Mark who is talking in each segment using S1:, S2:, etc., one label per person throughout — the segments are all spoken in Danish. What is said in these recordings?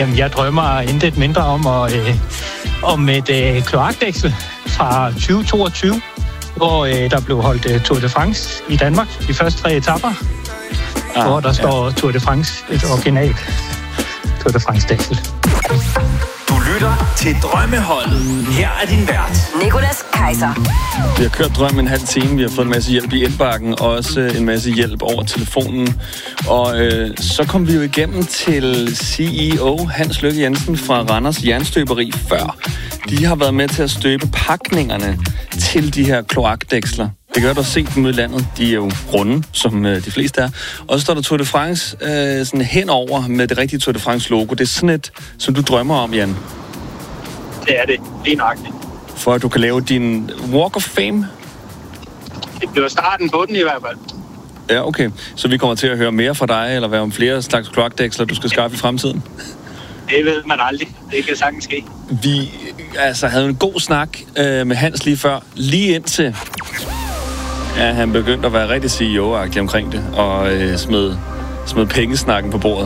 S1: Jamen, jeg drømmer intet mindre om et kloakdæksel fra 2022, hvor der blev holdt Tour de France i Danmark, de første 3 etaper, hvor der står Tour de France, et originalt Tour de France-dæksel.
S2: Du lytter til Drømmeholdet. Her er din vært,
S3: Nicolas Kaiser.
S4: Vi har kørt drøm en halv time. Vi har fået en masse hjælp i indbakken, og også en masse hjælp over telefonen. Og så kom vi jo igennem til CEO Hans Lykke Jensen fra Randers Jernstøberi før. De har været med til at støbe pakningerne til de her kloakdæksler. Det gør du at se dem ud i landet. De er jo runde, som de fleste er. Og så står der Tour de France sådan henover med det rigtige Tour de France logo. Det er sådan et, som du drømmer om, Jan.
S1: Det er det, lige nøjagtigt.
S4: For at du kan lave din Walk of Fame.
S1: Det bliver starten på den i hvert fald.
S4: Ja, okay. Så vi kommer til at høre mere fra dig, eller hvad om flere slags kloakdæksler, du skal skaffe i fremtiden?
S1: Det ved man aldrig. Det kan sagtens ske.
S4: Vi havde en god snak med Hans lige før, lige indtil han begyndte at være rigtig CEO-agtig omkring det, og smed pengesnakken på bordet.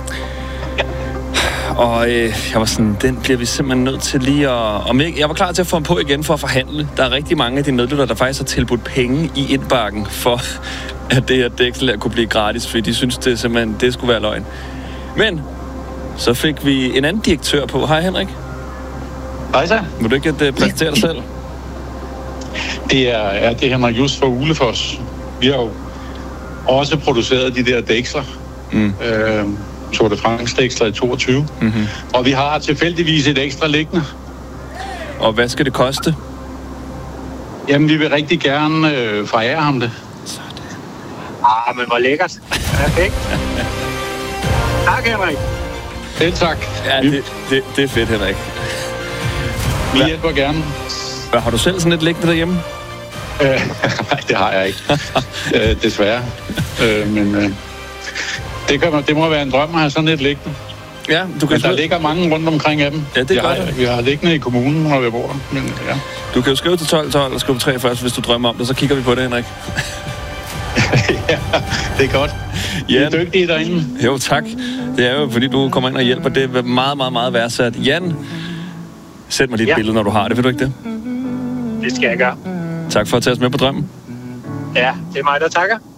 S4: Og jeg var sådan, den bliver vi simpelthen nødt til lige at... Jeg var klar til at få ham på igen for at forhandle. Der er rigtig mange af de medlyttere, der faktisk har tilbudt penge i indbakken for, at det her dæksel her kunne blive gratis, fordi de synes, det simpelthen det skulle være løgn. Men så fik vi en anden direktør på. Hej Henrik.
S5: Hej så.
S4: Vil du ikke præsentere dig selv?
S5: Det er Henrik Just fra Ulefoss. Vi har jo også produceret de der dæksler. Tour de France dæksler i 22. Mm-hmm. Og vi har tilfældigvis et ekstra liggende.
S4: Og hvad skal det koste?
S5: Jamen, vi vil rigtig gerne forære ham det.
S1: Men hvor lækkert. Perfekt. Tak, Henrik.
S5: Selv tak.
S4: Ja, det er fedt, Henrik.
S5: Vi hjælper gerne.
S4: Har du selv sådan et liggende derhjemme?
S5: Nej, det har jeg ikke. Desværre. Men det må være en drøm at have sådan et liggende.
S4: Ja, du kan.
S5: Men der ligger mange rundt omkring af dem.
S4: Ja, det gør det.
S5: Vi har liggende i kommunen, hvor vi bor. Men, ja.
S4: Du kan jo skrive til 1212 og skrive 3 først, hvis du drømmer om det. Så kigger vi på det, Henrik.
S5: Ja, det er godt. I er dygtige derinde.
S4: Jo, tak. Det er jo, fordi du kommer ind og hjælper. Det er meget, meget, meget værdsat. Jan, send mig dit billede, når du har det. Vil du ikke det?
S1: Det skal jeg gøre.
S4: Tak for at tage os med på drømmen.
S1: Ja, det er mig, der takker.